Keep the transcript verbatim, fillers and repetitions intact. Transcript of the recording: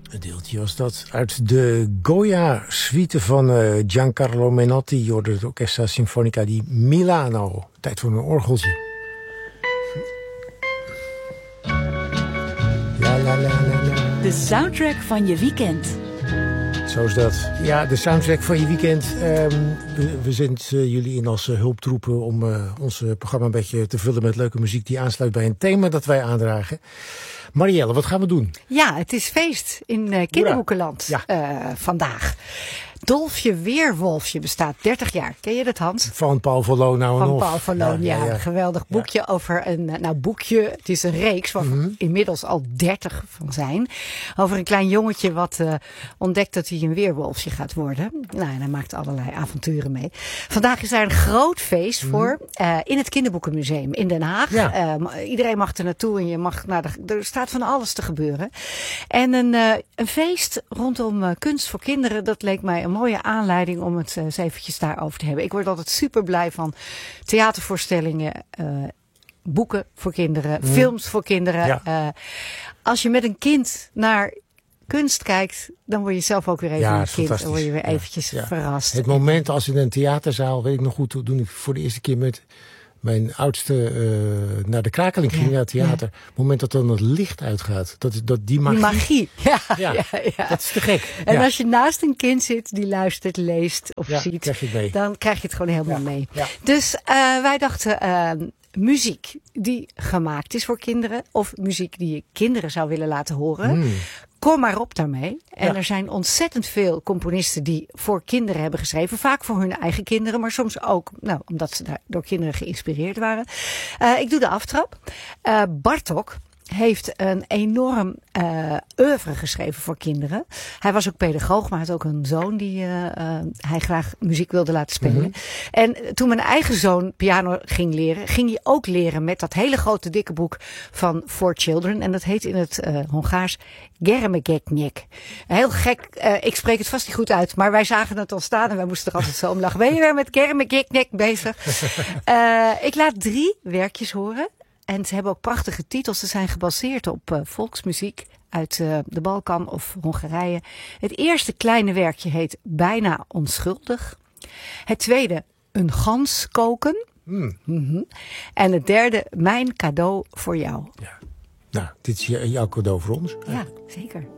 Een deeltje was dat uit de Goya-suite van uh, Giancarlo Menotti. Je hoorde het Orchestra Sinfonica di Milano. Tijd voor een orgeltje. La, la, la, la, la. De soundtrack van je weekend. Zo is dat. Ja, de soundtrack van je weekend. Um, we, we zenden uh, jullie in als uh, hulptroepen om uh, ons uh, programma een beetje te vullen met leuke muziek die aansluit bij een thema dat wij aandragen. Marielle, wat gaan we doen? Ja, het is feest in uh, Kinderboekenland ja. uh, vandaag. Dolfje Weerwolfje bestaat dertig jaar. Ken je dat, Hans? Van Paul van Loon nou en Van of. Paul van Loon, ja. ja, ja. Geweldig boekje ja. over een... Nou, boekje, het is een reeks waar mm-hmm. inmiddels al dertig van zijn. Over een klein jongetje wat uh, ontdekt dat hij een weerwolfje gaat worden. Nou, en hij maakt allerlei avonturen mee. Vandaag is daar een groot feest mm-hmm. voor uh, in het Kinderboekenmuseum in Den Haag. Ja. Uh, iedereen mag er naartoe en je mag naar de, er staat van alles te gebeuren. En een, uh, een feest rondom uh, kunst voor kinderen, dat leek mij een mooie aanleiding om het uh, eens eventjes daarover te hebben. Ik word altijd super blij van theatervoorstellingen, uh, boeken voor kinderen, mm. films voor kinderen. Ja. Uh, als je met een kind naar kunst kijkt, dan word je zelf ook weer even ja, een kind. Dan word je weer eventjes ja, ja. verrast. Het moment als in een theaterzaal, weet ik nog goed, toen ik voor de eerste keer met mijn oudste uh, naar de Krakeling ging, ja, naar het theater. Ja. Het moment dat dan het licht uitgaat. Dat, dat die magie. Die magie, ja. ja, ja, ja. Dat is te gek. En ja. als je naast een kind zit die luistert, leest of ja, ziet, krijg je het mee. Dan krijg je het gewoon helemaal ja. mee. Ja. Dus uh, wij dachten, uh, muziek die gemaakt is voor kinderen, of muziek die je kinderen zou willen laten horen. Mm. Kom maar op daarmee. En ja. er zijn ontzettend veel componisten die voor kinderen hebben geschreven. Vaak voor hun eigen kinderen, maar soms ook nou, omdat ze daar door kinderen geïnspireerd waren. Uh, ik doe de aftrap. Uh, Bartók heeft een enorm uh, oeuvre geschreven voor kinderen. Hij was ook pedagoog, maar hij had ook een zoon die uh, uh, hij graag muziek wilde laten spelen. Mm-hmm. En toen mijn eigen zoon piano ging leren, ging hij ook leren met dat hele grote dikke boek van Four Children. En dat heet in het uh, Hongaars Gyermekeknyek. Heel gek, uh, ik spreek het vast niet goed uit, maar wij zagen het al staan en wij moesten er altijd zo om lachen. Ben je weer met Gyermekeknyek bezig? uh, ik laat drie werkjes horen. En ze hebben ook prachtige titels. Ze zijn gebaseerd op uh, volksmuziek uit uh, de Balkan of Hongarije. Het eerste kleine werkje heet Bijna onschuldig. Het tweede, Een gans koken. Mm. Mm-hmm. En het derde, Mijn cadeau voor jou. Ja. Nou, dit is jouw cadeau voor ons. Ja, zeker.